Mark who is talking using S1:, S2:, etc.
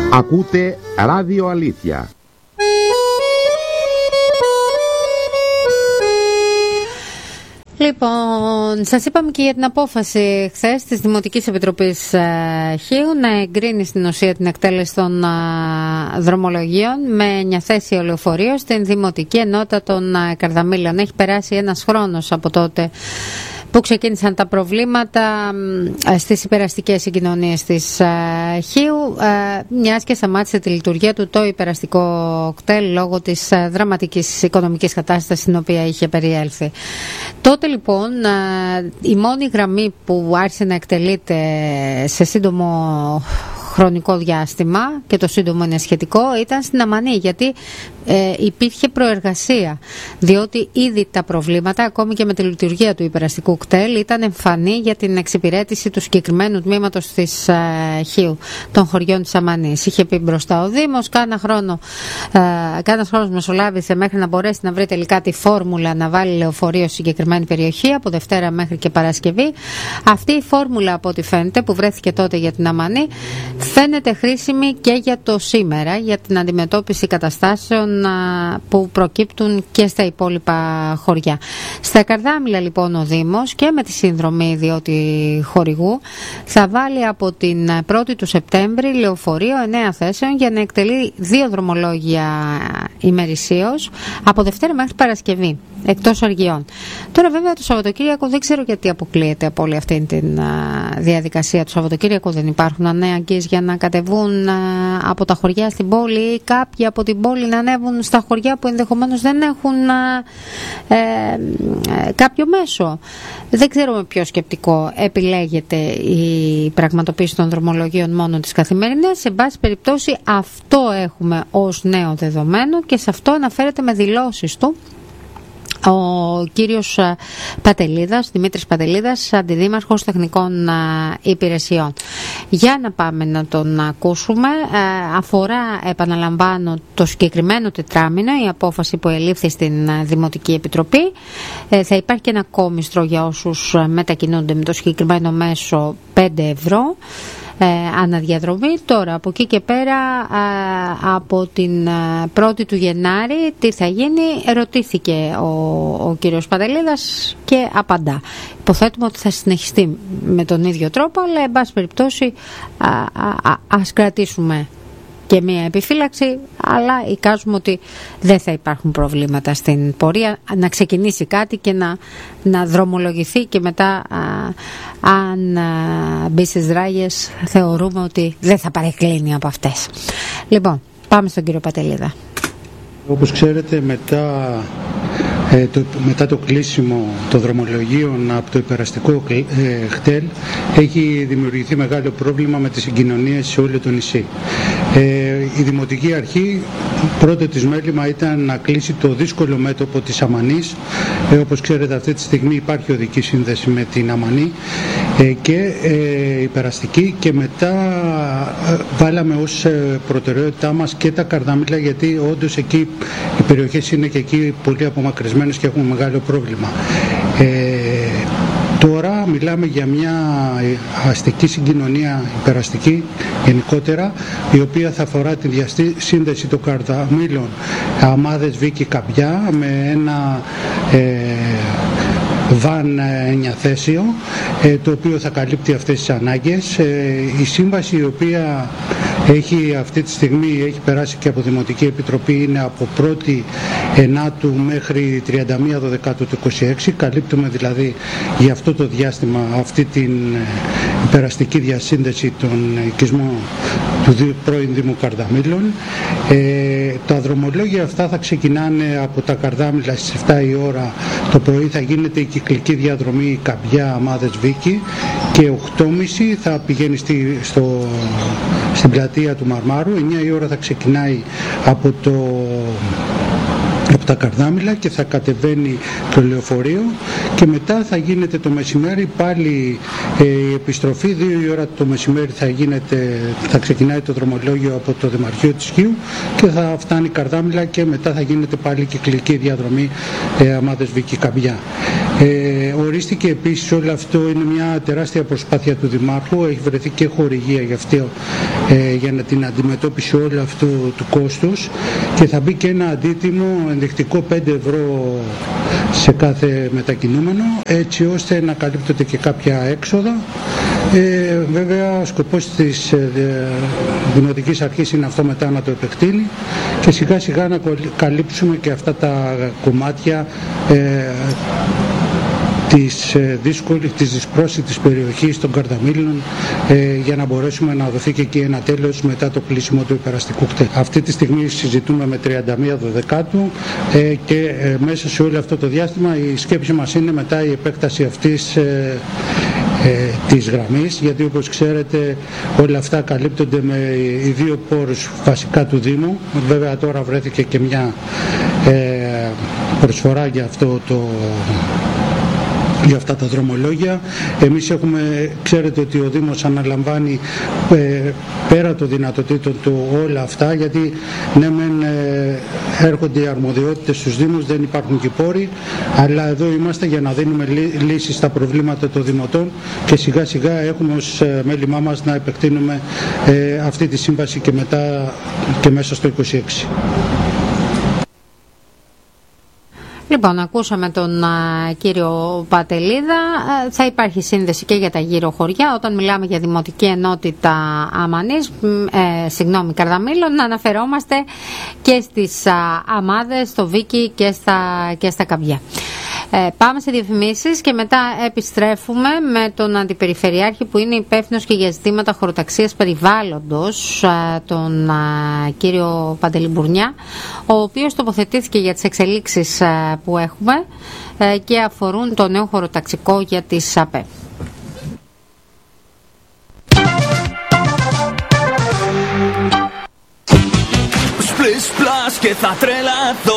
S1: Ακούτε Ράδιο Αλήθεια.
S2: Λοιπόν, σας είπαμε και για την απόφαση χθες της Δημοτικής Επιτροπής Χίου να εγκρίνει στην ουσία την εκτέλεση των δρομολογίων με 9 θέσιο λεωφορείο στην Δημοτική Ενότητα των Καρδαμύλων. Έχει περάσει ένας χρόνος από τότε που ξεκίνησαν τα προβλήματα στις υπεραστικές συγκοινωνίες της Χίου, μιας και σταμάτησε τη λειτουργία του το υπεραστικό κτέλ λόγω της δραματικής οικονομικής κατάστασης στην οποία είχε περιέλθει. Τότε λοιπόν η μόνη γραμμή που άρχισε να εκτελείται σε σύντομο χρονικό διάστημα, και το σύντομο είναι σχετικό, ήταν στην Αμανή, γιατί υπήρχε προεργασία, διότι ήδη τα προβλήματα ακόμη και με τη λειτουργία του υπεραστικού κτέλ ήταν εμφανή για την εξυπηρέτηση του συγκεκριμένου τμήματος της Χίου, των χωριών της Αμανής. Είχε πει μπροστά ο Δήμος, κάνα χρόνος μεσολάβησε μέχρι να μπορέσει να βρει τελικά τη φόρμουλα να βάλει λεωφορείο στη συγκεκριμένη περιοχή από Δευτέρα μέχρι και Παρασκευή. Αυτή η φόρμουλα, από ό,τι φαίνεται, που βρέθηκε τότε για την Αμανή, φαίνεται χρήσιμη και για το σήμερα, για την αντιμετώπιση καταστάσεων που προκύπτουν και στα υπόλοιπα χωριά. Στα Καρδάμυλα λοιπόν ο Δήμος, και με τη συνδρομή ιδιώτη χορηγού, θα βάλει από την 1η του Σεπτέμβρη λεωφορείο 9 θέσεων για να εκτελεί 2 δρομολόγια ημερησίως από Δευτέρα μέχρι Παρασκευή, εκτός αργιών. Τώρα βέβαια το Σαββατοκύριακο δεν ξέρω γιατί αποκλείεται από όλη αυτή τη διαδικασία. Το Σαββατοκύριακο δεν υπάρχουν ανάγκες για να κατεβούν από τα χωριά στην πόλη, ή κάποιοι από την πόλη να ανέβουν στα χωριά που ενδεχομένως δεν έχουν κάποιο μέσο. Δεν ξέρω με ποιο σκεπτικό επιλέγεται η πραγματοποίηση των δρομολογίων μόνο της καθημερινής. Σε πάση περιπτώσει αυτό έχουμε ως νέο δεδομένο και σε αυτό αναφέρεται με δηλώσεις του ο κύριος Πατελίδας, Δημήτρης Πατελίδας, αντιδήμαρχος τεχνικών υπηρεσιών. Για να πάμε να τον ακούσουμε. Αφορά, επαναλαμβάνω, το συγκεκριμένο τετράμινο, η απόφαση που ελήφθη στην Δημοτική Επιτροπή. Θα υπάρχει και ένα κόμιστρο για όσους μετακινούνται με το συγκεκριμένο μέσο, 5 ευρώ αναδιαδρομή. Τώρα από εκεί και πέρα, από την 1η του Γενάρη τι θα γίνει, ρωτήθηκε ο κύριος Πατελίδας και απαντά. Υποθέτουμε ότι θα συνεχιστεί με τον ίδιο τρόπο, αλλά εν πάση περιπτώσει ας κρατήσουμε και μία επιφύλαξη, αλλά εικάζουμε ότι δεν θα υπάρχουν προβλήματα στην πορεία, να ξεκινήσει κάτι και να δρομολογηθεί, και μετά αν μπει στις ράγες θεωρούμε ότι δεν θα παρεκκλίνει από αυτές. Λοιπόν, πάμε στον κύριο Πατελίδα.
S3: Όπως ξέρετε, μετά το κλείσιμο των δρομολογίων από το υπεραστικό κτέλ έχει δημιουργηθεί μεγάλο πρόβλημα με τις συγκοινωνίες σε όλο το νησί. Η Δημοτική Αρχή πρώτο της μέλημα ήταν να κλείσει το δύσκολο μέτωπο της Αμανής. Όπως ξέρετε, αυτή τη στιγμή υπάρχει οδική σύνδεση με την Αμανή και υπεραστική, και μετά βάλαμε ως προτεραιότητά μας και τα Καρδάμυλα, γιατί όντως εκεί οι περιοχές είναι και εκεί πολύ απομακρυσμένες και έχουν μεγάλο πρόβλημα. Τώρα μιλάμε για μια αστική συγκοινωνία, υπεραστική γενικότερα, η οποία θα αφορά τη διασύνδεση των Καρδαμύλων Αμάδες Βίκη Καμπιά με ένα βαν 9 θέσιο, το οποίο θα καλύπτει αυτές τις ανάγκες. Η σύμβαση, η οποία έχει αυτή τη στιγμή έχει περάσει και από Δημοτική Επιτροπή, είναι από 1η Ενάτου μέχρι 31 Δεκάτου του 26. Καλύπτουμε δηλαδή για αυτό το διάστημα αυτή την υπεραστική διασύνδεση των οικισμών του πρώην Δήμου Καρδαμύλων. Τα δρομολόγια αυτά θα ξεκινάνε από τα Καρδάμυλα στις 7 η ώρα το πρωί, θα γίνεται η κυκλική διαδρομή Καμπιά Αμάδες Βίκη, και 8.30 θα πηγαίνει στην πλατεία του Μαρμάρου. 9 η ώρα θα ξεκινάει από τα Καρδάμυλα και θα κατεβαίνει το λεωφορείο, και μετά θα γίνεται το μεσημέρι πάλι η επιστροφή. 2 η ώρα το μεσημέρι θα ξεκινάει το δρομολόγιο από το Δημαρχείο της Χίου και θα φτάνει Καρδάμυλα, και μετά θα γίνεται πάλι κυκλική διαδρομή Αμάδες Βίκη Καμπιά. Ορίστηκε επίσης, όλο αυτό είναι μια τεράστια προσπάθεια του Δημάρχου, έχει βρεθεί και χορηγία γι' αυτό, για να την αντιμετώπιση όλο αυτό του κόστους, και θα μπει και ένα αντίτιμο ενδεικτικό 5 ευρώ σε κάθε μετακινούμενο, έτσι ώστε να καλύπτονται και κάποια έξοδα. Βέβαια, ο σκοπός της Δημοτικής Αρχής είναι αυτό μετά να το επεκτείνει και σιγά σιγά να καλύψουμε και αυτά τα κομμάτια της δυσπρόσιτης περιοχής των Καρδαμήλων, για να μπορέσουμε να δοθεί και εκεί ένα τέλος μετά το κλείσιμο του υπεραστικού κτέλου. Αυτή τη στιγμή συζητούμε με 31 Δεκάτου και μέσα σε όλο αυτό το διάστημα η σκέψη μας είναι μετά η επέκταση αυτής της γραμμής, γιατί όπως ξέρετε όλα αυτά καλύπτονται με οι δύο πόρους βασικά του Δήμου. Βέβαια τώρα βρέθηκε και μια προσφορά για αυτά τα δρομολόγια. Εμείς ξέρετε ότι ο Δήμος αναλαμβάνει πέρα των δυνατοτήτων του όλα αυτά, γιατί ναι μεν έρχονται οι αρμοδιότητες στους Δήμους, δεν υπάρχουν και πόροι, αλλά εδώ είμαστε για να δίνουμε λύσεις στα προβλήματα των Δημοτών και σιγά σιγά έχουμε ως μέλημά μας να επεκτείνουμε αυτή τη σύμβαση και μετά και μέσα στο 26.
S2: Λοιπόν, ακούσαμε τον κύριο Πατελίδα. Θα υπάρχει σύνδεση και για τα γύρω χωριά. Όταν μιλάμε για Δημοτική Ενότητα Αμανής, Καρδαμήλων, να αναφερόμαστε και στις Αμάδες, στο Βίκι και στα Καμπιά. Πάμε σε διαφημίσεις και μετά επιστρέφουμε με τον Αντιπεριφερειάρχη που είναι υπεύθυνος και για ζητήματα χωροταξίας περιβάλλοντος, τον κύριο Παντελή Μπουρνιά, ο οποίος τοποθετήθηκε για τις εξελίξεις που έχουμε και αφορούν το νέο χωροταξικό για τις ΑΠΕ.
S4: Και θα τρελαθώ